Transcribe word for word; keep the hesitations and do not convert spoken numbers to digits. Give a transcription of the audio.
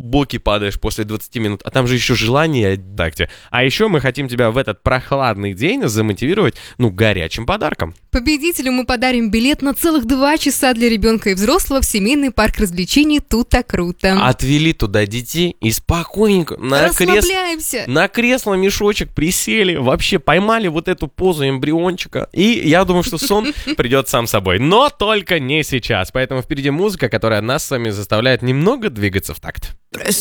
глубокий падаешь после двадцати минут, а там же еще желание такте. А еще мы хотим тебя в этот прохладный день замотивировать, ну, горячим подарком. Победителю мы подарим билет на целых два часа для ребенка и взрослого в семейный парк развлечений «Тута Круто». Отвели туда детей и спокойненько на, крес... на кресло-мешочек присели, вообще поймали вот эту позу эмбриончика. И я думаю, что сон придет сам собой. Но только не сейчас. Поэтому впереди музыка, которая нас с вами заставляет немного двигаться в такт.